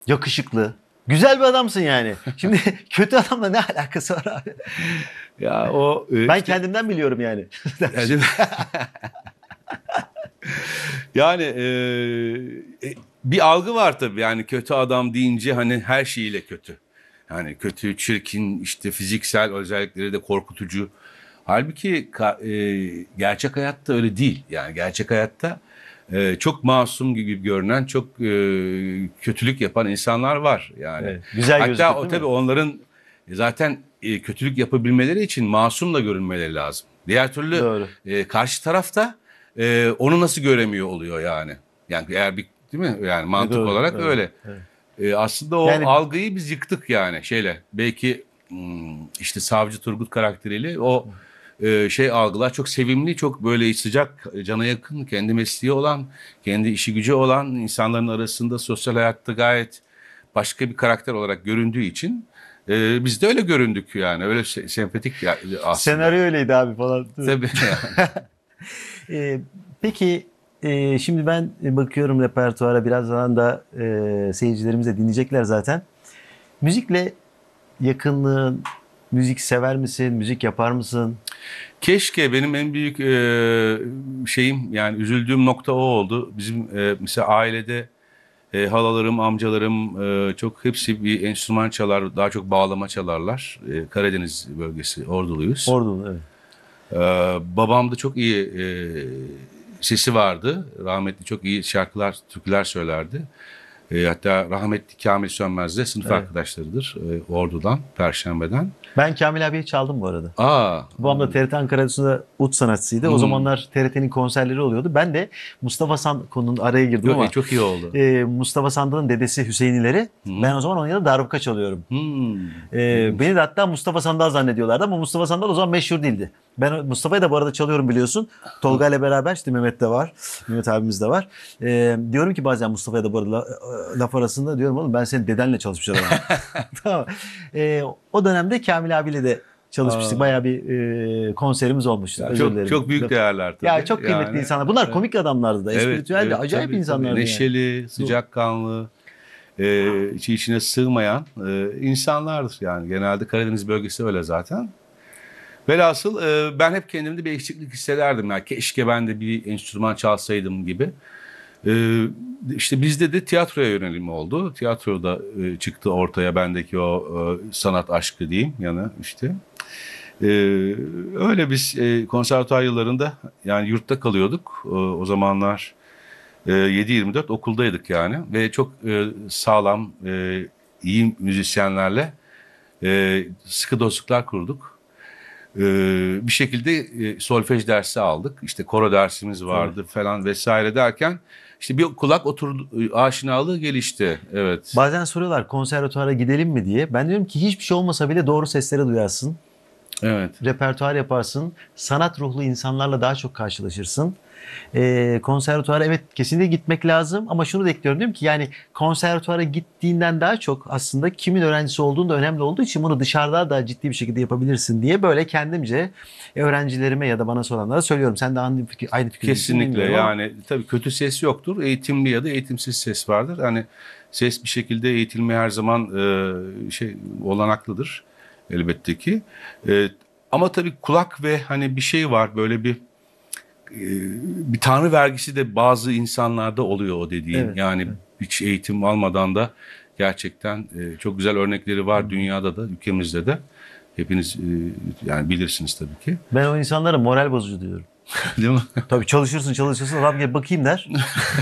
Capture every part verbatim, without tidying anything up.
yakışıklı. Güzel bir adamsın yani. Şimdi kötü adamla ne alakası var abi? Ya o e, Ben işte, kendimden biliyorum yani. yani, yani e, e, bir algı var tabii, yani kötü adam deyince hani her şeyiyle kötü. Yani kötü, çirkin, işte fiziksel özellikleri de korkutucu. Halbuki ka- e, gerçek hayatta öyle değil. Yani gerçek hayatta e, çok masum gibi görünen, çok e, kötülük yapan insanlar var. Yani Evet. Güzel hatta gözüküp o değil mi? tabii onların zaten e, kötülük yapabilmeleri için masum da görünmeleri lazım. Diğer türlü Doğru. e, karşı tarafta e, onu nasıl göremiyor oluyor yani. Yani eğer bir, değil mi? Yani E, mantık doğru. olarak Doğru. öyle. Evet. E, aslında o Yani algıyı biz yıktık yani şeyle. Belki hmm, işte Savcı Turgut karakteriyle o e, şey algılar çok sevimli, çok böyle sıcak, cana yakın, kendi mesleği olan, kendi işi gücü olan insanların arasında sosyal hayatta gayet başka bir karakter olarak göründüğü için e, biz de öyle göründük yani. Öyle se- sempatik ya- aslında. senaryo öyleydi abi falan. Değil mi? Tabii yani. Ee, peki e, şimdi ben bakıyorum repertuara birazdan da e, seyircilerimiz de dinleyecekler zaten. Müzikle yakınlığın, müzik sever misin? Müzik yapar mısın? Keşke, benim en büyük e, şeyim, yani üzüldüğüm nokta o oldu. Bizim e, mesela ailede e, halalarım, amcalarım e, çok hepsi bir enstrüman çalar, daha çok bağlama çalarlar. E, Karadeniz bölgesi, Orduluyuz. Ordu, evet. E, Babam da çok iyi e, sesi vardı. Rahmetli çok iyi şarkılar, türküler söylerdi. E, hatta rahmetli Kamil Sönmez de sınıf Evet. arkadaşlarıdır e, Ordu'dan, Perşembe'den. Ben Kamil abiye çaldım bu arada. Aa, Babam da T R T Ankara Radyosu'nda ut sanatçısıydı. O hmm. zamanlar T R T'nin konserleri oluyordu. Ben de Mustafa Sand konunun araya girdim Yo, e, ama çok iyi oldu. e, Mustafa Sandal'ın dedesi Hüseyinileri. Hı. Ben o zaman on yılda darbuka çalıyorum. Hmm, Ee, ilginç. beni de hatta Mustafa Sandal zannediyorlardı ama Mustafa Sandal o zaman meşhur değildi. Ben Mustafa'yı da bu arada çalıyorum biliyorsun. Tolga ile beraber işte Mehmet de var. Mehmet abimiz de var. Ee, diyorum ki bazen Mustafa'ya da bu arada la- laf arasında diyorum oğlum ben senin dedenle çalışmış adamım. Tamam. Ee, o dönemde Kamil abiyle de çalışmıştık. Aa, Bayağı bir e, konserimiz olmuştu. ya Özür çok dilerim. çok büyük Laf- değerler Ya tabii. çok kıymetli Yani insanlar. Bunlar evet, komik adamlardı da. evet, Espritüel de evet, acayip tabii tabii, insanlardı yani. neşeli, sıcakkanlı, e, içi içine sığmayan e, insanlardır yani. Genelde Karadeniz bölgesi öyle zaten. Velhasıl e, ben hep kendimde bir eksiklik hissederdim. Yani keşke ben de bir enstrüman çalsaydım gibi. E, işte bizde de tiyatroya yönelim oldu. Tiyatroda e, çıktı ortaya bendeki o e, sanat aşkı diyeyim, yanı işte. Ee, Öyle biz e, konservatuar yıllarında yani yurtta kalıyorduk. O, o zamanlar e, yedi yirmi dört okuldaydık yani ve çok e, sağlam, e, iyi müzisyenlerle e, sıkı dostluklar kurduk. E, Bir şekilde e, solfej dersi aldık. İşte koro dersimiz Tabii. vardı falan vesaire derken işte bir kulak oturdu, aşinalığı gelişti. Evet. Bazen soruyorlar konservatuara gidelim mi diye. Ben diyorum ki hiçbir şey olmasa bile doğru sesleri duyarsın. Evet. Repertuar yaparsın. Sanat ruhlu insanlarla daha çok karşılaşırsın. Ee, konservatuara evet kesinlikle gitmek lazım ama şunu da ekliyorum diyorum ki yani konservatuara gittiğinden daha çok aslında kimin öğrencisi olduğun da önemli olduğu için bunu dışarıda da ciddi bir şekilde yapabilirsin diye böyle kendimce öğrencilerime ya da bana soranlara söylüyorum. Sen de aynı, fikir, aynı fikirde misin Kesinlikle, bilmiyorum ama yani tabii kötü ses yoktur. Eğitimli ya da eğitimsiz ses vardır. Hani ses bir şekilde eğitilmeye her zaman e, şey olanaklıdır elbette ki. E, Ama tabii kulak ve hani bir şey var, böyle bir e, bir tanrı vergisi de bazı insanlarda oluyor o dediğin. evet. Yani Evet. hiç eğitim almadan da gerçekten e, çok güzel örnekleri var dünyada da, ülkemizde de. Hepiniz e, yani bilirsiniz tabii ki. Ben o insanlara moral bozucu diyorum. Değil mi? Tabii çalışırsın çalışırsın adam gel bakayım der.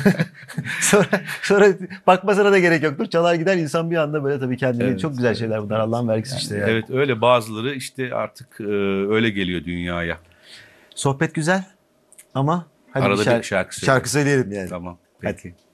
sonra, sonra bakmasına da gerek yoktur. Çalar gider insan bir anda böyle tabii kendini Evet, çok güzel evet, şeyler bunlar evet. Allah'ın vergisi Yani işte yani. evet, öyle bazıları işte artık e, öyle geliyor dünyaya. Sohbet güzel ama hadi bir Arada bir şarkı, şarkı söyleyelim. şarkı söyleyelim yani. Tamam, Hadi. peki.